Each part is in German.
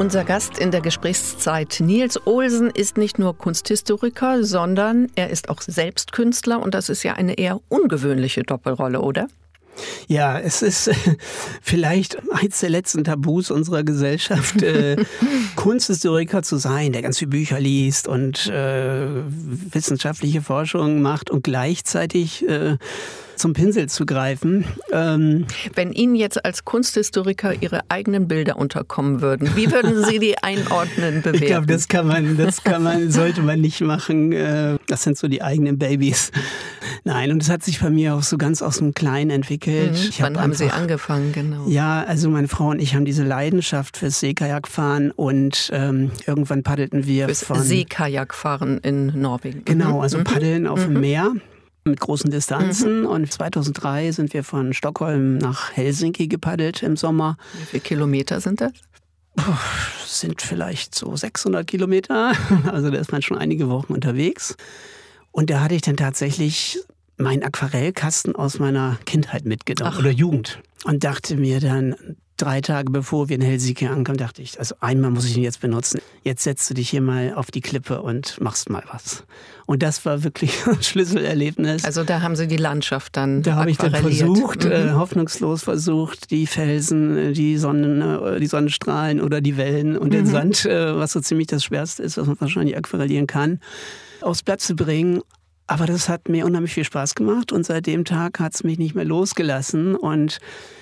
Unser Gast in der Gesprächszeit, Niels Olsen, ist nicht nur Kunsthistoriker, sondern er ist auch selbst Künstler und das ist ja eine eher ungewöhnliche Doppelrolle, oder? Ja, es ist vielleicht eins der letzten Tabus unserer Gesellschaft, Kunsthistoriker zu sein, der ganz viele Bücher liest und wissenschaftliche Forschung macht und gleichzeitig zum Pinsel zu greifen. Wenn Ihnen jetzt als Kunsthistoriker Ihre eigenen Bilder unterkommen würden, wie würden Sie die einordnen, bewerten? Ich glaube, sollte man nicht machen. Das sind so die eigenen Babys. Nein, und das hat sich bei mir auch so ganz aus dem Kleinen entwickelt. Wann haben Sie angefangen, genau? Ja, also meine Frau und ich haben diese Leidenschaft fürs Seekajakfahren und irgendwann paddelten wir fürs Seekajakfahren in Norwegen. Genau, also paddeln auf dem Meer mit großen Distanzen. Und 2003 sind wir von Stockholm nach Helsinki gepaddelt im Sommer. Wie viele Kilometer sind das? Sind vielleicht so 600 Kilometer. Also da ist man schon einige Wochen unterwegs. Und da hatte ich dann tatsächlich meinen Aquarellkasten aus meiner Kindheit mitgenommen oder Jugend. Und dachte mir dann, 3 Tage bevor wir in Helsinki ankamen, dachte ich, also einmal muss ich ihn jetzt benutzen. Jetzt setzt du dich hier mal auf die Klippe und machst mal was. Und das war wirklich ein Schlüsselerlebnis. Also da haben Sie die Landschaft dann Da habe ich dann versucht, hoffnungslos versucht, die Felsen, die Sonnenstrahlen oder die Wellen und den Sand, was so ziemlich das Schwerste ist, was man wahrscheinlich aquarellieren kann, aufs Blatt zu bringen. Aber das hat mir unheimlich viel Spaß gemacht und seit dem Tag hat es mich nicht mehr losgelassen. Und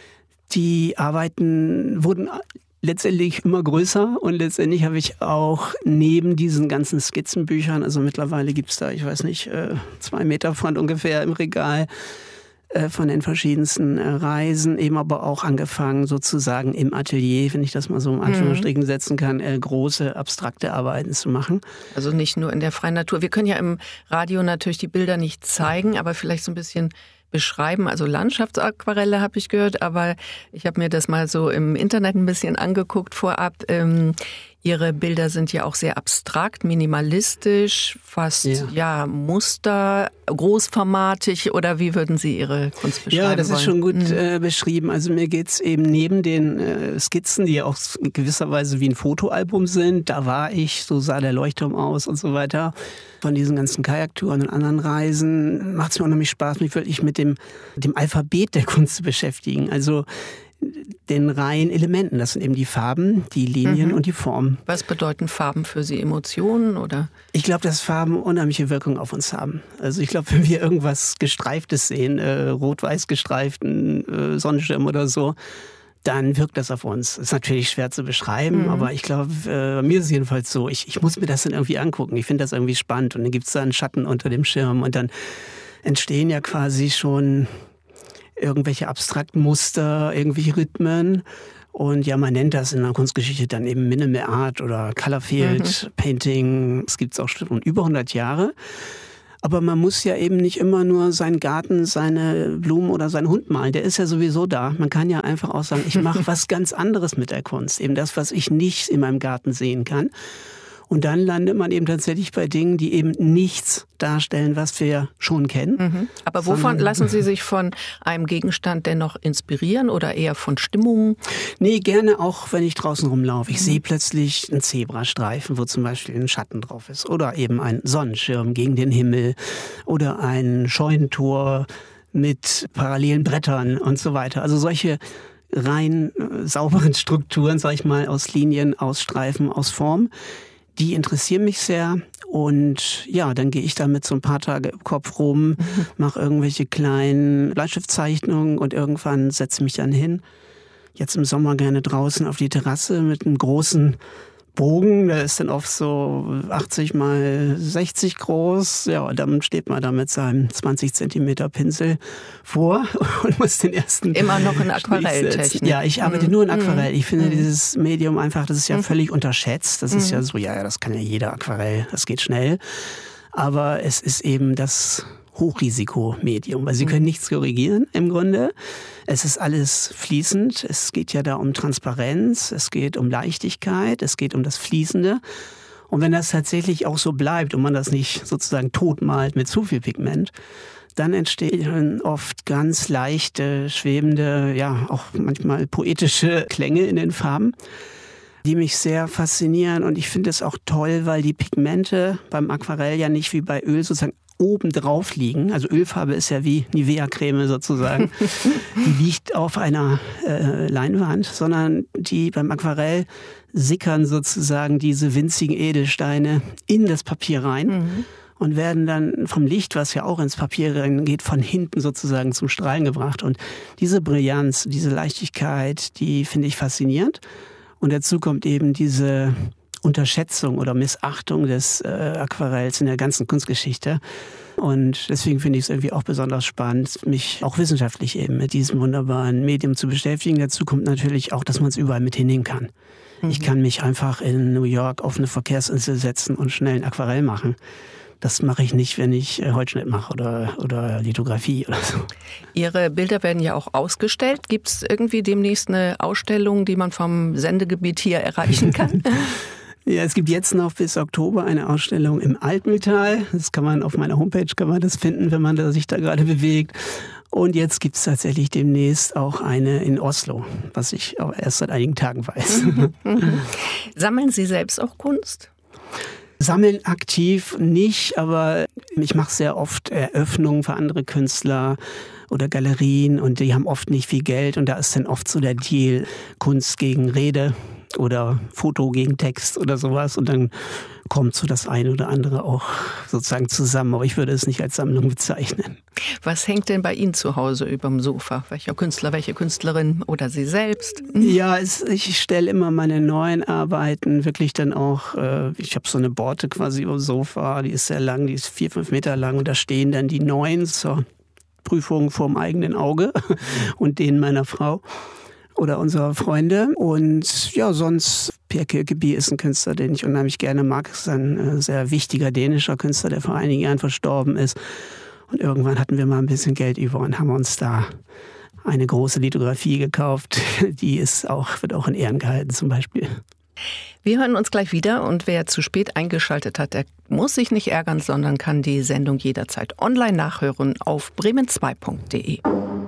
die Arbeiten wurden letztendlich immer größer und letztendlich habe ich auch neben diesen ganzen Skizzenbüchern, also mittlerweile gibt es da, ich weiß nicht, 2 Meter Pfand ungefähr im Regal, von den verschiedensten Reisen, eben aber auch angefangen sozusagen im Atelier, wenn ich das mal so in Anführungsstrichen setzen kann, große abstrakte Arbeiten zu machen. Also nicht nur in der freien Natur. Wir können ja im Radio natürlich die Bilder nicht zeigen, aber vielleicht so ein bisschen beschreiben. Also Landschaftsaquarelle habe ich gehört, aber ich habe mir das mal so im Internet ein bisschen angeguckt vorab. Ihre Bilder sind ja auch sehr abstrakt, minimalistisch, fast Muster, großformatig, oder wie würden Sie Ihre Kunst beschreiben? Ja, das ist schon gut beschrieben. Also mir geht's eben neben den Skizzen, die ja auch in gewisser Weise wie ein Fotoalbum sind, da war ich, so sah der Leuchtturm aus und so weiter. Von diesen ganzen Kajaktouren und anderen Reisen macht es mir unheimlich Spaß, mich wirklich mit dem Alphabet der Kunst zu beschäftigen. Also den reinen Elementen. Das sind eben die Farben, die Linien und die Form. Was bedeuten Farben für Sie? Emotionen oder? Ich glaube, dass Farben unheimliche Wirkung auf uns haben. Also ich glaube, wenn wir irgendwas Gestreiftes sehen, rot-weiß gestreiften Sonnenschirm oder so, dann wirkt das auf uns. Das ist natürlich schwer zu beschreiben, aber ich glaube, bei mir ist es jedenfalls so, ich muss mir das dann irgendwie angucken. Ich finde das irgendwie spannend und dann gibt es da einen Schatten unter dem Schirm und dann entstehen ja quasi schon irgendwelche abstrakten Muster, irgendwelche Rhythmen. Und ja, man nennt das in der Kunstgeschichte dann eben Minimal Art oder Colorfield Painting. Das gibt es auch schon über 100 Jahre. Aber man muss ja eben nicht immer nur seinen Garten, seine Blumen oder seinen Hund malen. Der ist ja sowieso da. Man kann ja einfach auch sagen, ich mache was ganz anderes mit der Kunst. Eben das, was ich nicht in meinem Garten sehen kann. Und dann landet man eben tatsächlich bei Dingen, die eben nichts darstellen, was wir schon kennen. Aber wovon lassen Sie sich von einem Gegenstand dennoch inspirieren oder eher von Stimmungen? Nee, gerne auch, wenn ich draußen rumlaufe. Ich sehe plötzlich einen Zebrastreifen, wo zum Beispiel ein Schatten drauf ist. Oder eben ein Sonnenschirm gegen den Himmel. Oder ein Scheunentor mit parallelen Brettern und so weiter. Also solche rein sauberen Strukturen, sag ich mal, aus Linien, aus Streifen, aus Form, die interessieren mich sehr und ja, dann gehe ich damit so ein paar Tage im Kopf rum, mache irgendwelche kleinen Bleistiftzeichnungen und irgendwann setze mich dann hin. Jetzt im Sommer gerne draußen auf die Terrasse mit einem großen Bogen, der ist dann oft so 80 mal 60 groß. Ja, und dann steht man da mit seinem 20 Zentimeter Pinsel vor und muss den ersten immer noch in Aquarelltechnik. Ja, ich arbeite nur in Aquarell. Ich finde dieses Medium einfach, das ist ja völlig unterschätzt. Das ist ja so, ja, das kann ja jeder Aquarell, das geht schnell. Aber es ist eben das Hochrisikomedium, weil Sie können nichts korrigieren im Grunde. Es ist alles fließend. Es geht ja da um Transparenz, es geht um Leichtigkeit, es geht um das Fließende. Und wenn das tatsächlich auch so bleibt und man das nicht sozusagen totmalt mit zu viel Pigment, dann entstehen oft ganz leichte, schwebende, ja auch manchmal poetische Klänge in den Farben. die mich sehr faszinieren. Und ich finde es auch toll, weil die Pigmente beim Aquarell ja nicht wie bei Öl sozusagen oben drauf liegen. Also Ölfarbe ist ja wie Nivea-Creme sozusagen. Die liegt auf einer Leinwand, sondern die beim Aquarell sickern sozusagen diese winzigen Edelsteine in das Papier rein. Und werden dann vom Licht, was ja auch ins Papier reingeht, von hinten sozusagen zum Strahlen gebracht. Und diese Brillanz, diese Leichtigkeit, die finde ich faszinierend. Und dazu kommt eben diese Unterschätzung oder Missachtung des Aquarells in der ganzen Kunstgeschichte. Und deswegen finde ich es irgendwie auch besonders spannend, mich auch wissenschaftlich eben mit diesem wunderbaren Medium zu beschäftigen. Dazu kommt natürlich auch, dass man es überall mit hinnehmen kann. Ich kann mich einfach in New York auf eine Verkehrsinsel setzen und schnell ein Aquarell machen. Das mache ich nicht, wenn ich Holzschnitt mache oder Lithografie oder so. Ihre Bilder werden ja auch ausgestellt. Gibt es irgendwie demnächst eine Ausstellung, die man vom Sendegebiet hier erreichen kann? Ja, es gibt jetzt noch bis Oktober eine Ausstellung im Altmühltal. Das kann man auf meiner Homepage finden, wenn man sich da gerade bewegt. Und jetzt gibt es tatsächlich demnächst auch eine in Oslo, was ich auch erst seit einigen Tagen weiß. Sammeln Sie selbst auch Kunst? Sammeln aktiv nicht, aber ich mache sehr oft Eröffnungen für andere Künstler oder Galerien und die haben oft nicht viel Geld und da ist dann oft so der Deal Kunst gegen Rede oder Foto gegen Text oder sowas und dann kommt so das eine oder andere auch sozusagen zusammen, aber ich würde es nicht als Sammlung bezeichnen. Was hängt denn bei Ihnen zu Hause überm Sofa? Welcher Künstler, welche Künstlerin oder Sie selbst? Ja, ich stelle immer meine neuen Arbeiten wirklich dann auch, ich habe so eine Borte quasi über dem Sofa, die ist sehr lang, die ist 4-5 Meter lang und da stehen dann die neuen zur Prüfung vorm eigenen Auge und denen meiner Frau oder unserer Freunde. Und ja, sonst Per Kirkeby ist ein Künstler, den ich unheimlich gerne mag. Es ist ein sehr wichtiger dänischer Künstler, der vor einigen Jahren verstorben ist. Und irgendwann hatten wir mal ein bisschen Geld über und haben uns da eine große Lithografie gekauft. Die wird auch in Ehren gehalten zum Beispiel. Wir hören uns gleich wieder und wer zu spät eingeschaltet hat, der muss sich nicht ärgern, sondern kann die Sendung jederzeit online nachhören auf bremen2.de.